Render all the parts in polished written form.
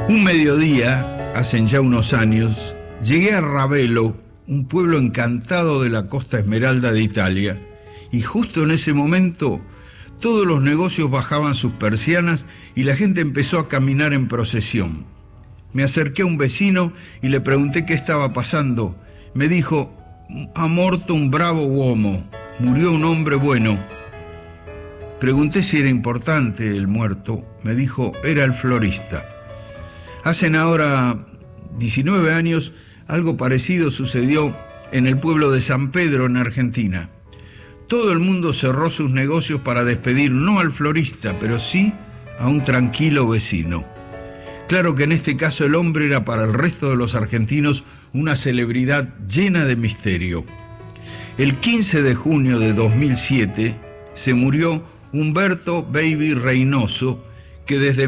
Un mediodía, hace ya unos años, llegué a Ravelo, un pueblo encantado de la Costa Esmeralda de Italia, y justo en ese momento todos los negocios bajaban sus persianas y la gente empezó a caminar en procesión. Me acerqué a un vecino y le pregunté qué estaba pasando. Me dijo: "Ha morto un bravo uomo, murió un hombre bueno". Pregunté si era importante el muerto. Me dijo: era el florista. Hacen ahora 19 años, algo parecido sucedió en el pueblo de San Pedro, en Argentina. Todo el mundo cerró sus negocios para despedir no al florista, pero sí a un tranquilo vecino. Claro que en este caso el hombre era para el resto de los argentinos una celebridad llena de misterio. El 15 de junio de 2007 se murió Humberto Baby Reynoso, que desde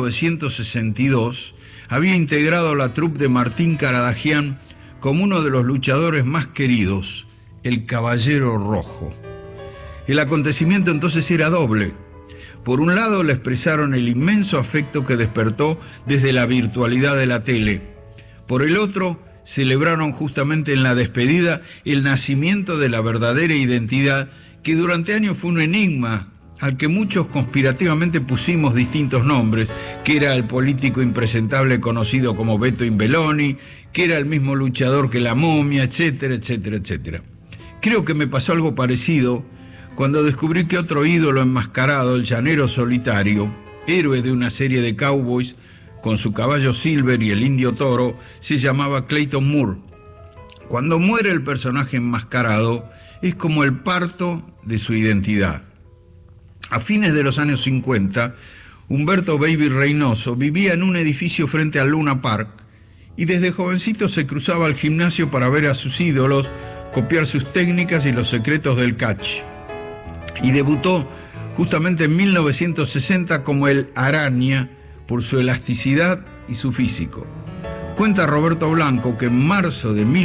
1962 había integrado la troupe de Martín Caradagian como uno de los luchadores más queridos, el Caballero Rojo. El acontecimiento entonces era doble. Por un lado, le expresaron el inmenso afecto que despertó desde la virtualidad de la tele. Por el otro, celebraron justamente en la despedida el nacimiento de la verdadera identidad, que durante años fue un enigma al que muchos conspirativamente pusimos distintos nombres, que era el político impresentable conocido como Beto Imbeloni, que era el mismo luchador que la momia, etcétera, etcétera, etcétera. Creo que me pasó algo parecido cuando descubrí que otro ídolo enmascarado, el llanero solitario, héroe de una serie de cowboys con su caballo Silver y el indio Toro, se llamaba Clayton Moore. Cuando muere el personaje enmascarado, es como el parto de su identidad. A fines de los años 50, Humberto Baby Reynoso vivía en un edificio frente al Luna Park y desde jovencito se cruzaba al gimnasio para ver a sus ídolos, copiar sus técnicas y los secretos del catch. Y debutó justamente en 1960 como el Araña por su elasticidad y su físico. Cuenta Roberto Blanco que en marzo de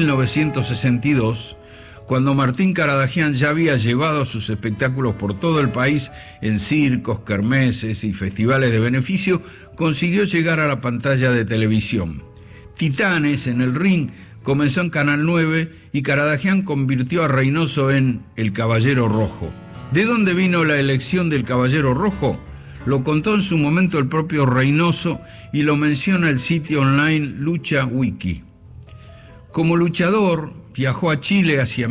1962, cuando Martín Caradagian ya había llevado sus espectáculos por todo el país en circos, kermeses y festivales de beneficio, consiguió llegar a la pantalla de televisión. Titanes en el ring comenzó en Canal 9 y Caradagian convirtió a Reynoso en el Caballero Rojo. ¿De dónde vino la elección del Caballero Rojo? Lo contó en su momento el propio Reynoso y lo menciona el sitio online Lucha Wiki. Como luchador, viajó a Chile hacia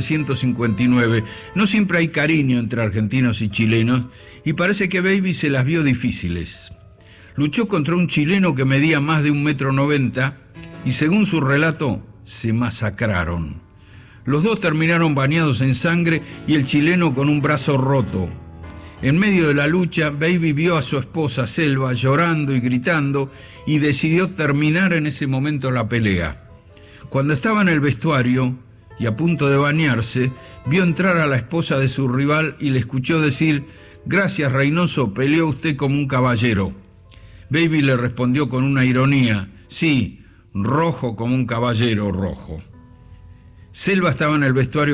1959. No siempre hay cariño entre argentinos y chilenos y parece que Baby se las vio difíciles. Luchó contra un chileno que medía más de 1,90 m y según su relato, se masacraron. Los dos terminaron bañados en sangre y el chileno con un brazo roto. En medio de la lucha, Baby vio a su esposa Selva llorando y gritando y decidió terminar en ese momento la pelea. Cuando estaba en el vestuario y a punto de bañarse, vio entrar a la esposa de su rival y le escuchó decir: "Gracias, Reynoso, peleó usted como un caballero". Baby le respondió con una ironía: "Sí, rojo como un caballero rojo". Selva estaba en el vestuario